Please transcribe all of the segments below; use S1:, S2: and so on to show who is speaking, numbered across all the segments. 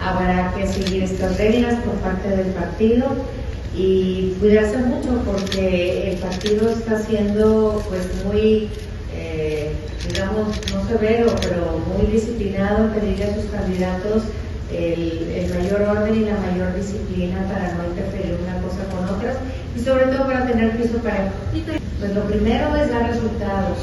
S1: habrá que seguir estas reglas por parte del partido y cuidarse mucho porque el partido está siendo pues muy, digamos, no severo, pero muy disciplinado en pedirle a sus candidatos el mayor orden y la mayor disciplina para no interferir una cosa con otras y sobre todo para tener piso parejo. Pues lo primero es dar resultados.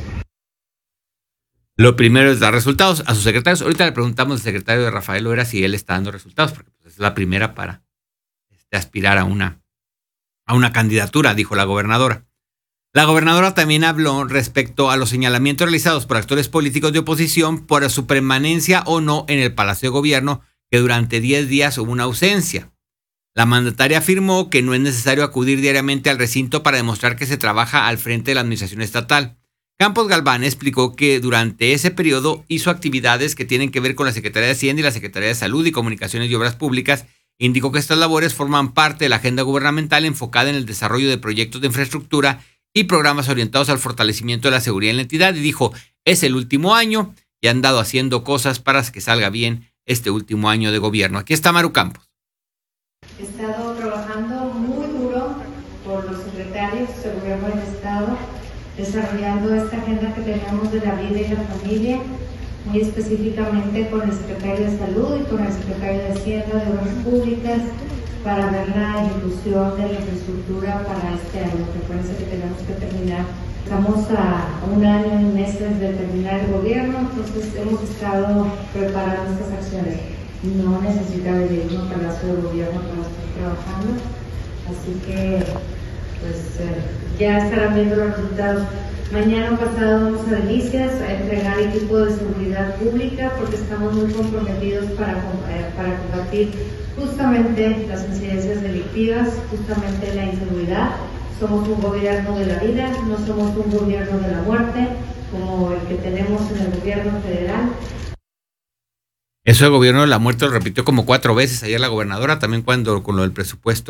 S2: Lo primero es dar resultados a sus secretarios. Ahorita le preguntamos al secretario de Rafael Loera si él está dando resultados, porque pues, es la primera para aspirar a una candidatura, dijo la gobernadora. La gobernadora también habló respecto a los señalamientos realizados por actores políticos de oposición por su permanencia o no en el Palacio de Gobierno, que durante 10 días hubo una ausencia. La mandataria afirmó que no es necesario acudir diariamente al recinto para demostrar que se trabaja al frente de la administración estatal. Campos Galván explicó que durante ese periodo hizo actividades que tienen que ver con la Secretaría de Hacienda y la Secretaría de Salud y Comunicaciones y Obras Públicas. Indicó que estas labores forman parte de la agenda gubernamental enfocada en el desarrollo de proyectos de infraestructura y programas orientados al fortalecimiento de la seguridad en la entidad. Y dijo, es el último año y han dado haciendo cosas para que salga bien este último año de gobierno. Aquí está Maru Campos.
S1: He estado trabajando muy duro por los secretarios de gobierno del Estado, desarrollando esta agenda que tenemos de la vida y la familia, muy específicamente con el secretario de Salud y con el secretario de Hacienda, de Obras Públicas, para ver la inclusión de la infraestructura para este año, que parece que tenemos que terminar. Estamos a un año y meses de terminar el gobierno, entonces hemos estado preparando estas acciones. No necesita de irnos al Palacio de Gobierno para estar trabajando, así que pues ya estarán viendo los resultados. Mañana pasado vamos a Delicias a entregar equipo de seguridad pública porque estamos muy comprometidos para combatir justamente las incidencias delictivas, justamente la inseguridad. Somos un gobierno de la vida, no somos un gobierno de la muerte como el que tenemos en el gobierno federal.
S2: Eso el gobierno de la muerte lo repitió como 4 veces ayer la gobernadora, también cuando con lo del presupuesto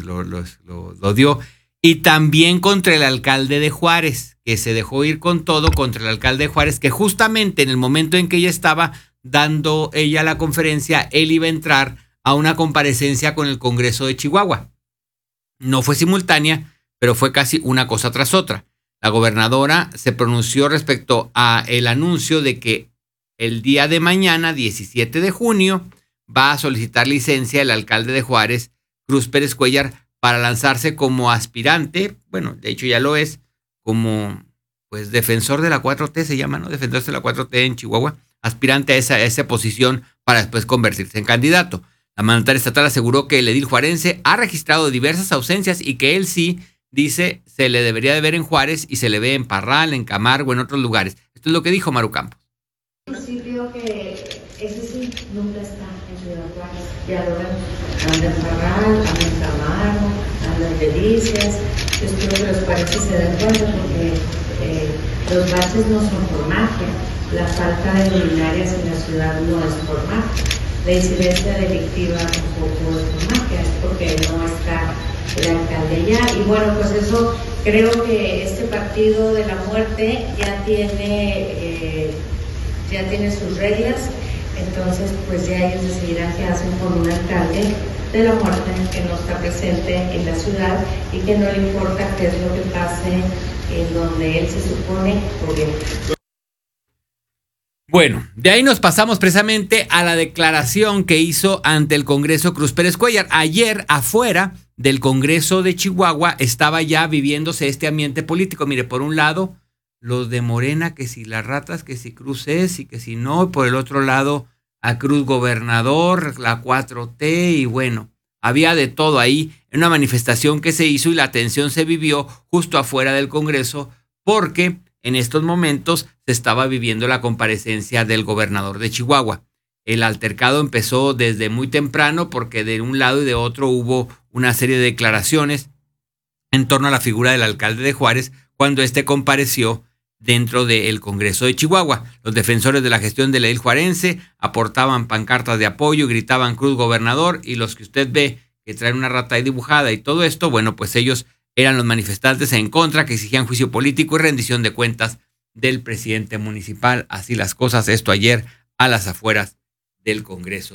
S2: lo dio. Y también contra el alcalde de Juárez, que se dejó ir con todo contra el alcalde de Juárez, que justamente en el momento en que ella estaba dando la conferencia, él iba a entrar a una comparecencia con el Congreso de Chihuahua. No fue simultánea, pero fue casi una cosa tras otra. La gobernadora se pronunció respecto a el anuncio de que el día de mañana, 17 de junio, va a solicitar licencia el alcalde de Juárez, Cruz Pérez Cuéllar, para lanzarse como aspirante, bueno, de hecho ya lo es, como pues defensor de la 4T se llama, ¿no? Defensor de la 4T en Chihuahua, aspirante a esa posición para después convertirse en candidato. La mandataria estatal aseguró que el edil juarense ha registrado diversas ausencias y que él sí, dice, se le debería de ver en Juárez y se le ve en Parral, en Camargo, en otros lugares. Esto es lo que dijo Maru Campos.
S1: Municipio que ese sí nunca está en Ciudad Juárez, ya lo ven, anda en Parral, anda en Camargo, anda en Delicias. Yo espero que los juarenses se den cuenta porque los baches no son por magia, la falta de luminarias en la ciudad no es por magia, la incidencia delictiva tampoco es por magia, es porque no está el alcalde allá. Y bueno, pues eso creo que este partido de la muerte ya tiene sus reglas, entonces pues ya ellos decidirán qué hacen con un alcalde de la muerte que no está presente en la ciudad y que no le importa qué es lo que pase en donde él se supone gobierna.
S2: Bueno, de ahí nos pasamos precisamente a la declaración que hizo ante el Congreso Cruz Pérez Cuéllar. Ayer, afuera del Congreso de Chihuahua, estaba ya viviéndose este ambiente político. Mire, por un lado, los de Morena, que si las ratas, que si Cruz es y que si no. Por el otro lado, a Cruz Gobernador, la 4T y bueno, había de todo ahí en una manifestación que se hizo y la tensión se vivió justo afuera del Congreso porque en estos momentos se estaba viviendo la comparecencia del gobernador de Chihuahua. El altercado empezó desde muy temprano porque de un lado y de otro hubo una serie de declaraciones en torno a la figura del alcalde de Juárez cuando éste compareció dentro del Congreso de Chihuahua. Los defensores de la gestión del edil juarense aportaban pancartas de apoyo, gritaban Cruz Gobernador, y los que usted ve que traen una rata ahí dibujada y todo esto, bueno, pues ellos eran los manifestantes en contra que exigían juicio político y rendición de cuentas del presidente municipal. Así las cosas, esto ayer a las afueras del Congreso